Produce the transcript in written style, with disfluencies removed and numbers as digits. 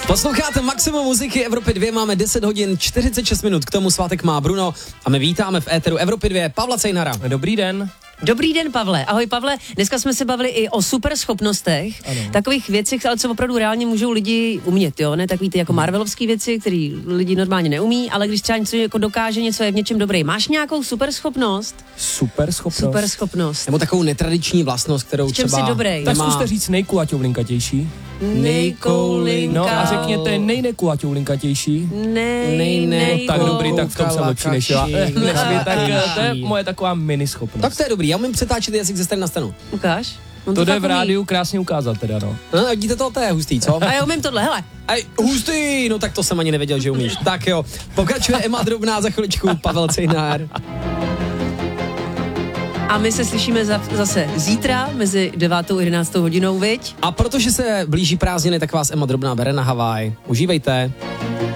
Posloucháte Maximum muziky Evropy 2, máme 10 hodin 46 minut, k tomu svátek má Bruno a my vítáme v éteru Evropy 2 Pavla Cejnara. Dobrý den. Dobrý den, Pavle. Ahoj, Pavle. Dneska jsme se bavili i o superschopnostech, takových věcech, ale co opravdu reálně můžou lidi umět, jo? Ne takový ty jako marvelovský věci, které lidi normálně neumí, ale když třeba něco jako dokáže, něco je v něčem dobrý. Máš nějakou superschopnost? Superschopnost. Nebo takovou netradiční vlastnost, kterou v čem třeba jsi dobrý? Tak zkuste říct nejkulaťoulinkatější. Nejkoulinkou. No a řekněte nejnekulaťoulinkatější. Tak dobrý, tak v tom jsem lepší než vy, tak to je moje taková mini schopnost. Tak to je dobrý, já umím přetáčet jazyk ze strany na stranu. Ukáž. To jde v rádiu krásně ukázat teda, no. No, vidíte to je hustý, co? A já umím tohle, hele. Hustý, no tak to jsem ani nevěděl, že umíš. Tak jo, pokračuje Emma Drobná, za chviličku Pavel Cejnár. A my se slyšíme zase zítra mezi 9. a 11. hodinou, viď? A protože se blíží prázdniny, tak vás Emma Drobná bere na Havaj. Užívejte.